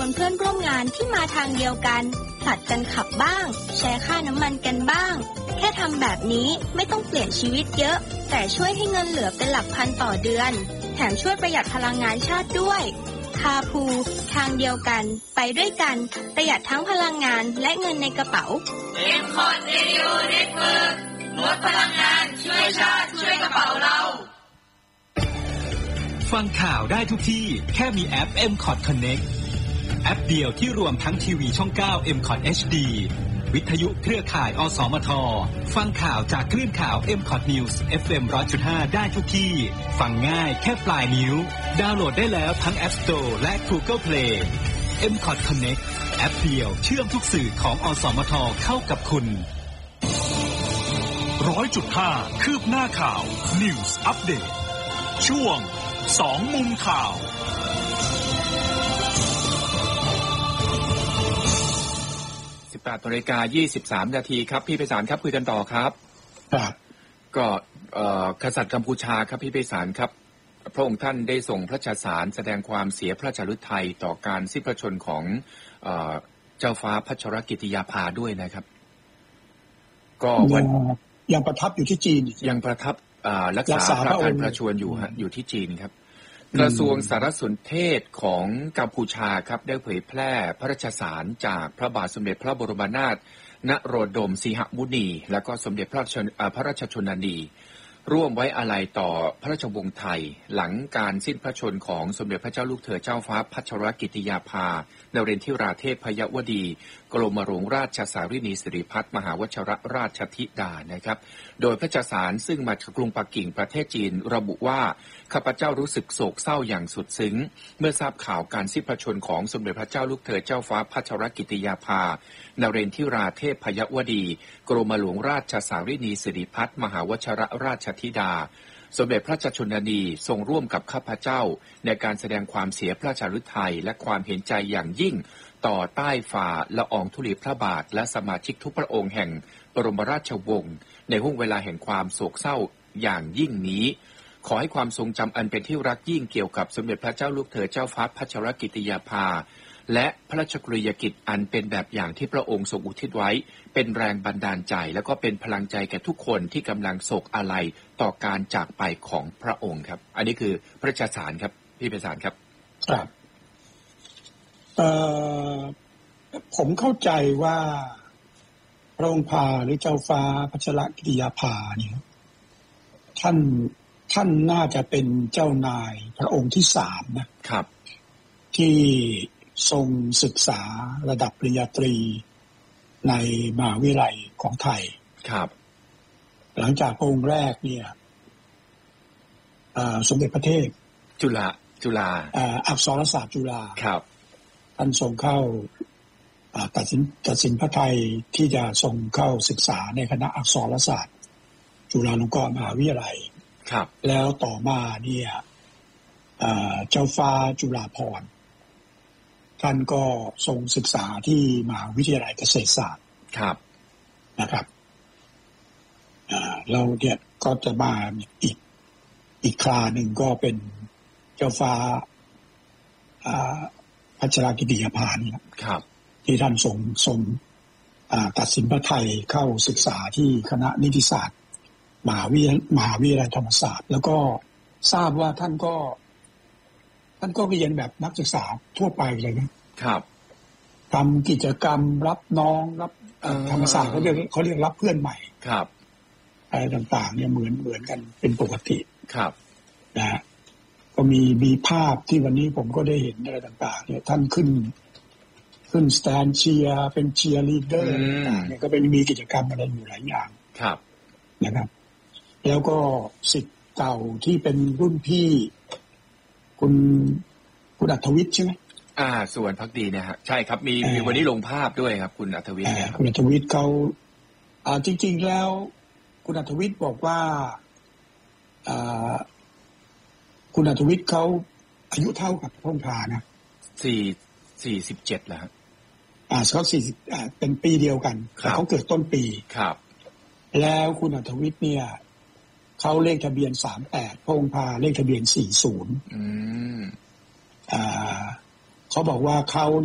เพื่อนร่วมงานที่มาทางเดียวกันผลัดกันขับบ้างแชร์ค่าน้ำมันกันบ้างแค่ทำแบบนี้ไม่ต้องเปลี่ยนชีวิตเยอะแต่ช่วยให้เงินเหลือเป็นหลักพันต่อเดือนแถมช่วยประหยัดพลังงานชาติด้วยคาพูทางเดียวกันไปด้วยกันประหยัดทั้งพลังงานและเงินในกระเป๋า M-Cot Radio Network ลดพลังงานช่วยชาติช่วยกระเป๋าเราฟังข่าวได้ทุกที่แค่มีแอป M-Cot Connect แอปเดียวที่รวมทั้งทีวีช่อง 9 M-Cot HD วิทยุเครือข่ายอสมทฟังข่าวจากคลื่นข่าว M-Cot News FM 100.5 ได้ทุกที่ฟังง่ายแค่ปลายนิ้วดาวน์โหลดได้แล้วทั้ง App Store และ Google Play M-Cot Connect แอปเดียวเชื่อมทุกสื่อของอสมทเข้ากับคุณ 100.5 คืบหน้าข่าว News Update ช่วง2มุมข่าว 18:23 นาทีครับพี่ไพศาลครับคุยกันต่อครับก็กษัตริย์กัมพูชาครับพี่ไพศาลครับพระองค์ท่านได้ส่งพระราชสารแสดงความเสียพระราชฤทัยต่อการสิ้นพระชนของเจ้าฟ้าพัชรกิติยาภาด้วยนะครับก็ยังประทับอยู่ที่จีนยังประทับรักษาพระอัญประชวรอยู่ที่จีนครับกระทรวงสารสนเทศของกัมพูชาครับได้เผยแพร่พระราชสารจากพระบาทสมเด็จพระบรมนาถนโรดมสิหมุนีและก็สมเด็จพระราชชนนีร่วมไว้อาลัยต่อพระราชวงศ์ไทยหลังการสิ้นพระชนของสมเด็จพระเจ้าลูกเธอเจ้าฟ้าพัชรกิติยาภานเรนทิราเทพพยวดีกรมหลวงราชสารินีสิริพัฒน์มหาวชิรราชธิดานะครับโดยพระราชสารซึ่งมาจากกรุงปักกิ่งประเทศจีนระบุว่าข้าพเจ้ารู้สึกโศกเศร้าอย่างสุดซึ้งเมื่อทราบข่าวการสิ้นพระชนของสมเด็จพระเจ้าลูกเธอเจ้าฟ้าพัชรกิติยาภานเรนทิราเทพพยวดีกรมหลวงราชสารินีสิริพัฒน์มหาวชิรราชธิดาสมเด็จพระราชชนนีทรงร่วมกับข้าพเจ้าในการแสดงความเสียพระราชฤทัยและความเห็นใจอย่างยิ่งต่อใต้ฝ่าละอองธุลีพระบาทและสมาชิกทุกพระองค์แห่งบรมราชวงศ์ในห้วงเวลาแห่งความโศกเศร้าอย่างยิ่งนี้ขอให้ความทรงจำอันเป็นที่รักยิ่งเกี่ยวกับสมเด็จพระเจ้าลูกเธอเจ้าฟ้าพัชรกิติยาภาและพระราชกรณียกิจอันเป็นแบบอย่างที่พระองค์ทรงอุทิศไว้เป็นแรงบันดาลใจและก็เป็นพลังใจแก่ทุกคนที่กำลังโศกอาลัยต่อการจากไปของพระองค์ครับอันนี้คือพระราชสารครับพี่ไพศาลครับครับผมเข้าใจว่าพระองค์พาหรือเจ้าฟ้าพัชรกิติยาภาเนี่ยท่านน่าจะเป็นเจ้านายพระองค์ที่3นะครับที่ทรงศึกษาระดับปริญญาตรีในมหาวิทยาลัยของไทยครับหลังจากพระองค์แรกเนี่ยสมเด็จพระเทพจุฬาอักษรศาสตร์จุฬาครับท่านทรงเข้าตัดสินพระทัยที่จะทรงเข้าศึกษาในคณะอักษรศาสตร์จุฬาลงกรณ์มหาวิทยาลัยครับแล้วต่อมาเนี่ยเจ้าฟ้าจุฬาภรณ์ท่านก็ทรงศึกษาที่มหาวิทยาลัยเกษตรศาสตร์ครับนะครับเราเนี่ยก็จะมาอีกคราหนึ่งก็เป็นเจ้าฟ้าพัชรกิติยาภานี่ครับที่ท่านทรงตัดสินพระทัยเข้าศึกษาที่คณะนิติศาสตร์มหาวิทยาลัยธรรมศาสตร์แล้วก็ทราบว่าท่านก็เรียนแบบนักศึกษาทั่วไปเลยนะครับทำกิจกรรมรับน้องรับธรรมศาสตร์เขาเรียกรับเพื่อนใหม่ครับอะไรต่างๆเนี่ยเหมือนกันเป็นปกติครับนะก็มีภาพที่วันนี้ผมก็ได้เห็นอะไรต่างๆเนี่ยท่านขึ้นสแตนเชียร์เป็นเชียร์ลีดเดอร์เนี่ยก็เป็นมีกิจกรรมอะไรอยู่หลายอย่างครับนะครับแล้วก็ศิษย์เก่าที่เป็นรุ่นพี่คุณอัธวิทย์ใช่ไหมส่วนพักดีเนี่ยฮะใช่ครับมีวันนี้ลงภาพด้วยครับคุณอัธวิทย์เนี่ยคุณอัธวิทย์เขาจริงๆแล้วคุณอัธวิทย์บอกว่าคุณอัธวิทย์เขาอายุเท่ากับพระองค์พานะ 47แล้วครับเขา40เป็นปีเดียวกันแต่เขาเกิดต้นปีครับแล้วคุณอัธวิทย์เนี่ยเขาเลขทะเบียน38พระองค์พาเลขทะเบียน40เขาบอกว่าเขา